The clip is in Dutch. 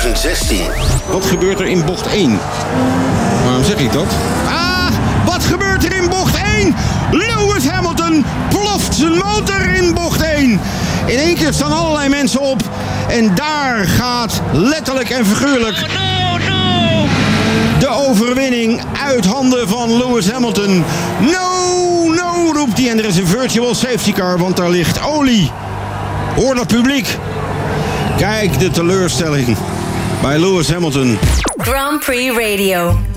2016. Wat gebeurt er in bocht 1? Waarom zeg ik dat? Wat gebeurt er in bocht 1? Lewis Hamilton ploft zijn motor in bocht 1. In één keer staan allerlei mensen op. En daar gaat letterlijk en figuurlijk de overwinning uit handen van Lewis Hamilton. No, roept hij. En er is een virtual safety car, want daar ligt olie. Hoor dat publiek. Kijk de teleurstelling bij Lewis Hamilton. Grand Prix Radio.